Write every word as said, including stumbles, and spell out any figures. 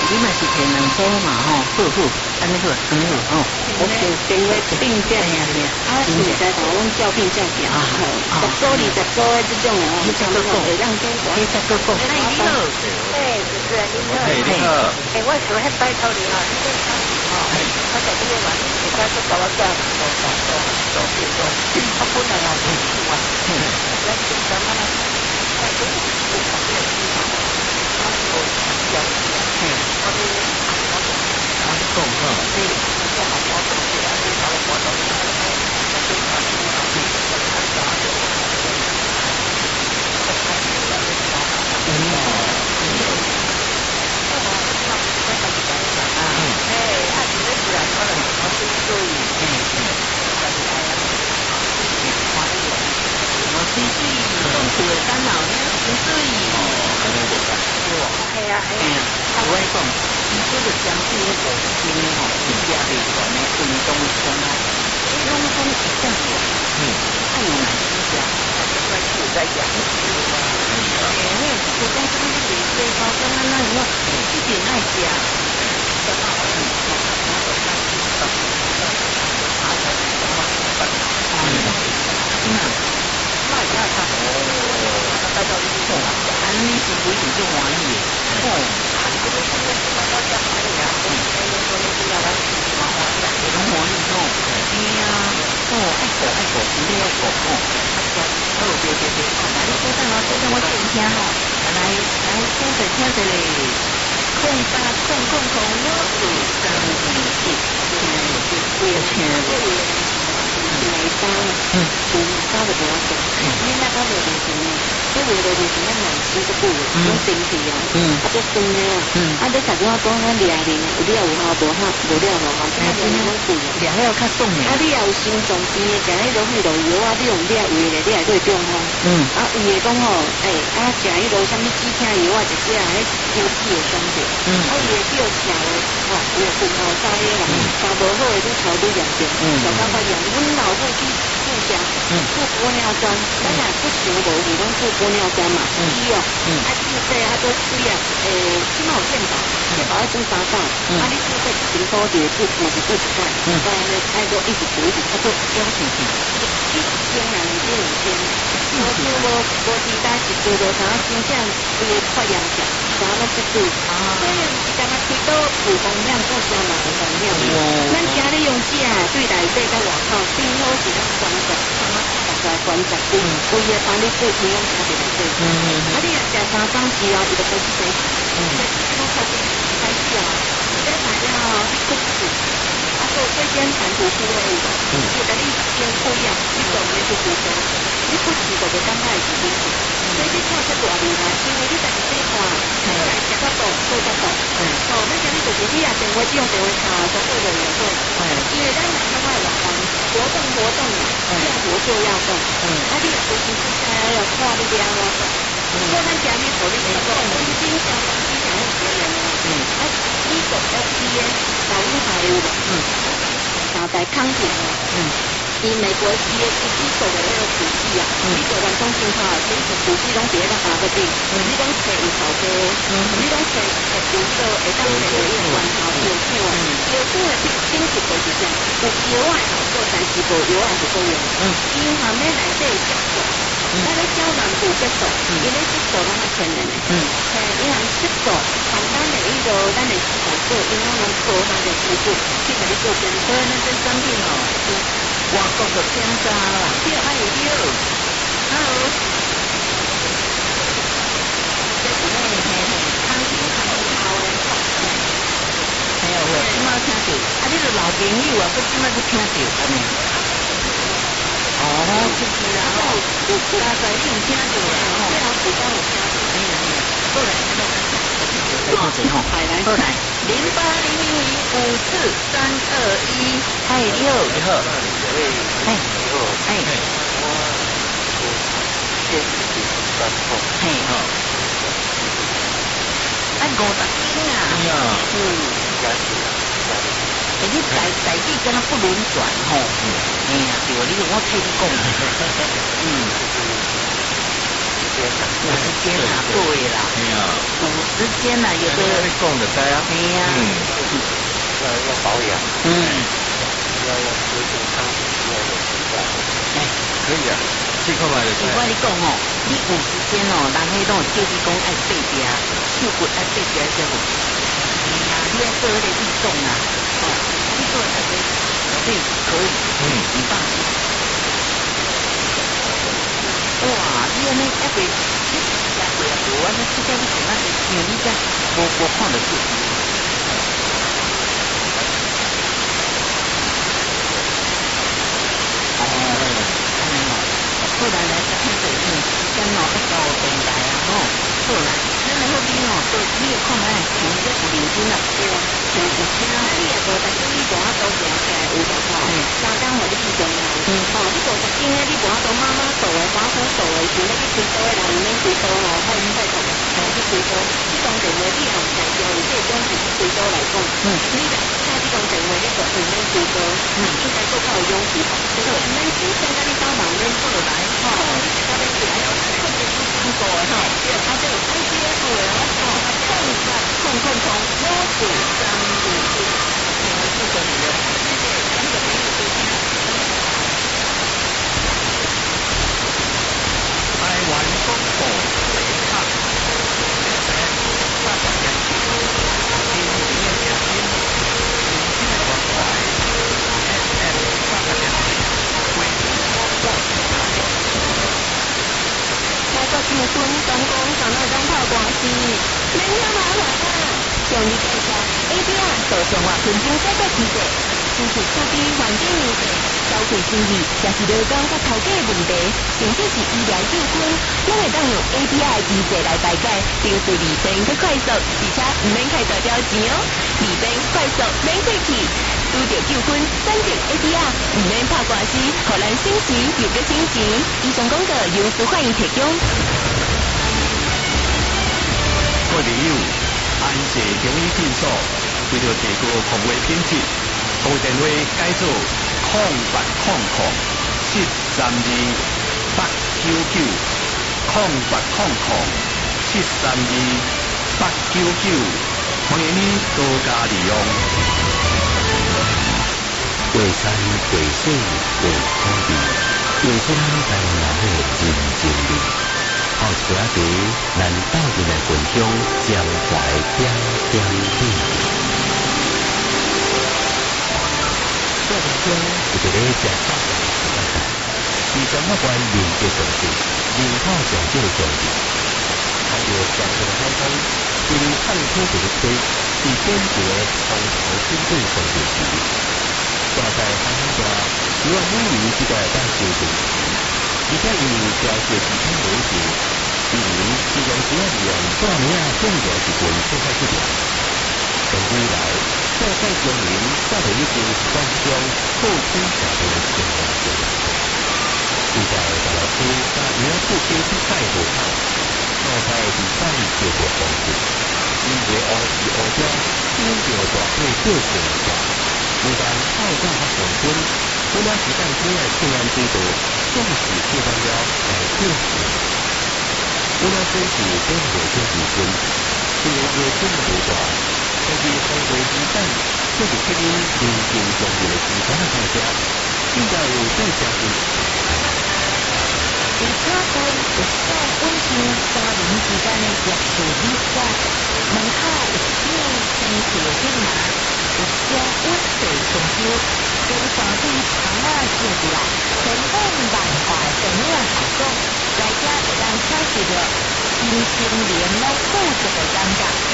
你嘛是摕两包嘛吼，好好，安尼好，很好吼。 我是电话订价呀，啊，现在搞拢照片照片啊，十组二十组的这种哦，差不多会让中国。 你再个讲，哎，你好， 哎，主持人你好， 你好， 哎，我是很拜托你啊，你这场哦，我在这边玩，你家都搞了这样，走走走走走走，我本来要出去玩，嗯，但是咱们呢，哎，都是不方便的地方，然后有有，哎，我们我们讲哈，对，做好活动起来，做好活动起来，那就把这个东西给它搞好。嗯，嗯，啊，哎，啊，今天是来可能我是注意，哎，但是哎呀，花了有， 我水水动作的干扰呢，水水，哦，安尼就干对哇， 哎呀哎呀， 我来讲，伊这个江水迄五斤的吼，是加袂全的运动伤害，拢讲一项的，嗯，按用来吃下， 在是在讲。 哎，我我讲什么是袂最高，讲安那我一定爱食。嗯，卖家他哦，大家你讲，安尼是不一定就欢喜的。哦，啊，你这个现在是卖到这买的呀？嗯，哎，你说你是要来吃什么欢喜？这种欢喜哦，对呀，哦，爱果爱果，真的爱果哦。哦，对对对，哦，来，你稍等哦，稍等我听听哦，来来，听着听着嘞。空八空空空，我是三二一，现在是我也听过。 来搭了，嗯，就搭的不要走，因为那个没有钱呢，所以有的就是那老师就不用顶起啊，嗯，他就生的啊，嗯，啊，你打电话讲那俩零，有了有好无好，无了无好，这个两贵啊， 俩了较爽的。 啊，你也有心脏病的，食迄落迄落药啊，你用俩胃的，你也对中风，嗯，啊，胃的讲吼，哎，啊，食迄落什么止痛药啊，一只啊，迄抽脂的伤者，嗯，啊，胃的叫调的，吼，有骨头烧的人，烧无好的你调愈严重，嗯，小到发炎，阮老母去注射，嗯，注玻尿酸，咱俩不行无是讲注玻尿酸嘛，医哦，嗯，啊，注射啊，都水啊，诶，起码有健保，健保要注三道，啊，你注射一千块就注，嘛是注一块，嗯，当然咧，爱个一直注一直，啊，做两千钱，一千啊，两千两千，我注无无其他一注就啥真正伊会发炎起，啥拢不注，啊，所以毋是干那开刀有风险，做啥嘛有风险，咱家里用食对内底甲外口，最好是咱观察，看啊大概观察，规规个帮你做营养价值来做，嗯嗯，啊你若食三餐时啊，伊就开始生气，嗯，我开始开始啊，这材料你不吃。啊，做这间产图书的有，嗯，就甲你先不一样，你懂的就不懂，你不吃就会感觉会是辛苦，所以你看这大厉害，因为你家己在看，后来食到饱，做到饱，嗯，哦，那今日就是你啊，电话只用电话查，都做的也对，嗯，因为咱人拢爱活动，活动活动嘛，要活就要动，嗯，啊，你若随时出差要看你要安怎做，如果咱家里头你做做，你经常你想要别人啊，嗯，啊，你做 F P A。老鹰牌有无？嗯，三代康平哦，嗯，伊美国伊的自己做的那个土地啊，嗯，你做完中心化，其实土地拢伫咧八个地，嗯，你拢找有头家，嗯，你拢找会有个会当找有源头有土啊，有土的品品质就是啥，有油啊好做，但是无油啊是够用，嗯，银行的内底接受，咱咧交南部接受，因为接受拢是天然的，嗯，嘿，银行接受，含咱的迄个咱的市场做，银行拢做咱的服务，去甲你做跟所以那些商品哦， 外国的天杀啦， 对，还有六，Hello，这是嘿嘿嘿，康平康平好诶， 哎呀，我即马听到，啊，你个老朋友啊，我即马去听到安尼。哦，就是啊，吼，大概你有听到啦，吼， 最好比较有听到， 哎呀哎呀，过来，再看者吼， 来来过来，零八零零零五四三二一，嗨，你好，你好，哎，你好，哎，我天气三号，嘿吼，啊五十斤啊，嗯，哎，你代代志敢若不轮转吼，哎呀，对，你我替你讲，嗯。 有时间啊，对啦，有时间啊，有的会供的灾啊， 哎呀， 嗯， 要要保养， 嗯， 要要吃健康，要有习惯。 哎， 可以啊，这块买的奇怪你讲哦，你有时间哦，人迄种叫你讲爱爬壁，手骨爱爬壁些无？哎呀，你要做那个运动啊，哦，你做那个，对，可以，嗯，你放心。哇，你安尼一回，你加过啊，无安尼即个你做那个，像你这无无看得出。哦，安尼哦，后来来才开始用时间哦，不到动来啊，吼，后来咱来好比哦，对，你有看来像这有认真啊，对啊，像有听啊，你也无逐天你无法度行起来有无吼？相当互你去重要，嗯，吼，你无逐天咧，你无法度妈妈做诶，爸爸做诶，像咧去开刀诶人，免开刀吼，太太痛，吼去开刀，你讲电话你也唔知道，有这种是去开刀来讲，嗯，你来听这种电话你就唔免开刀，嗯，应该够较有勇气，对，免紧张，甲你帮忙免过来，吼，你这个起来要特别去辛苦诶，吼，啊，这有 I C F 诶，吼，控制控控控，我主张主义，你们是可以的，谢谢，两个朋友收听。 台湾公布雷卡，大家相信，新营业奖金，年轻的关怀 ，S M 大家相信，为民我是台。 我个结婚当公上那张炮关系，免遐麻烦啊！向你介绍 A D R 做生活分钟解决机制，支持处理环境问题、消费生意，也是劳工甲头家问题，甚至是医疗纠纷，拢会当用 A D R 机制来排解，程序利便佮快速，而且唔免开大条钱哦，利便快速免费去。拄着纠纷，选择 A D R， 唔免拍官司，互咱省时又搁省钱。以上广告由苏焕英提供。 各位朋友，安捷中医诊所为了提高服务品质，服务电话改做空八空空七三二八九九，空八空空七三二八九九，欢迎你多加利用。 过山过水过土地，用出咱台湾人的真情味。好茶茶，咱斗阵来分享江淮点点滴。过程中有一个食草的小伙子，是中华关民间上市，人口上少的乡镇。他就上山海滩，因探出一个溪，是典型的风潮新镇乡镇之一。大概海滩下，希望每年只在当修正，而且因为交涉市场稳定，今年自从只要利用半年啊种植时阵就开始量，从未来各界乡民早就已经习惯这种后生产的生活方式。现在大老师把鱼儿不经去晒火烫，泡在比赛就做方式，因为乌鱼乌雕，因着大伙做成家。不但泡到较上分，我那时间只来平安水道，总是做到了来做事。我那真是跟火车时阵，虽然热天无大，但是风雷时间却是吸引人群中的其他的大家，应该有在加入。 有车队有少温馨家人之间的约束仪式，门口有少生气的警察。有些温水重修，跟上帝长啊救出来，千万万华神量好重，来家就让开始了，阴晴连拢复杂的尴尬。